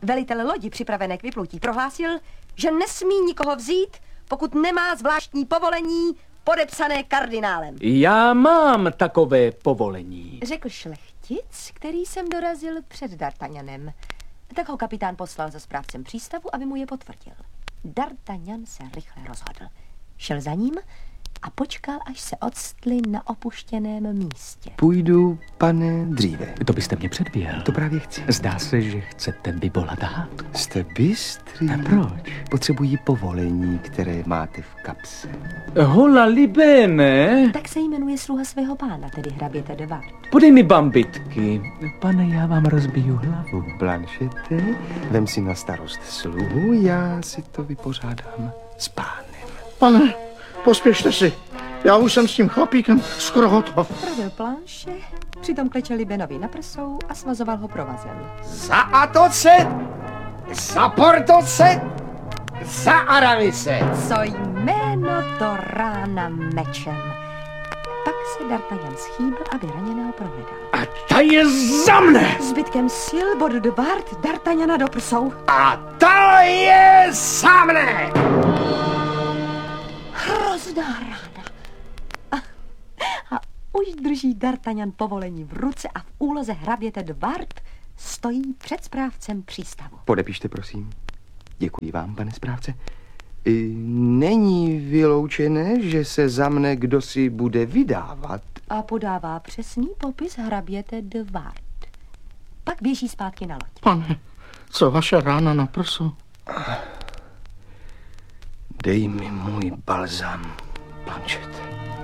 Velitel lodi připravené k vyplutí prohlásil, že nesmí nikoho vzít, pokud nemá zvláštní povolení podepsané kardinálem. Já mám takové povolení, Řekl šlechtic, který jsem dorazil před D'Artagnanem. Tak ho kapitán poslal za správcem přístavu, aby mu je potvrdil. D'Artagnan se rychle rozhodl. Šel za ním a počkal, až se octli na opuštěném místě. Půjdu, pane, dříve. to byste mě předběhl. To právě chci. Zdá se, že chcete vyvolat hádku. Jste bystrý. A proč? Potřebuji povolení, které máte v kapse. Hola libene, Tak se jmenuje sluha svého pána, tedy hraběte de Wardes. podej mi bambitky. Pane, já vám rozbiju hlavu. Blanchette, vem si na starost sluhu, já si to vypořádám s pánem. Pane, pospěšte si. Já už jsem s tím chlapíkem skoro hotov. Pravil planše, přitom klečel Libenovi na prsou a svazoval ho provazem. Za Atoce, za Portoce, za Aramise. Co jméno to rána mečem. Pak se D'Artagnan schýbl, aby raněného prohledal. A ta je za mne! Zbytkem sil bodl de Wardes D'Artagnana do prsou. A to je za mne. Hrozná rána. A už drží D'Artagnan povolení v ruce a v úloze hraběte de Wardes stojí před správcem přístavu. Podepište, prosím. Děkuji vám, pane správce. Není vyloučené, že se za mne kdosi bude vydávat. A podává přesný popis hraběte de Wardes. Pak běží zpátky na loď. Pane, co vaše rána na prsu? Dej mi můj balzam, Blanchette.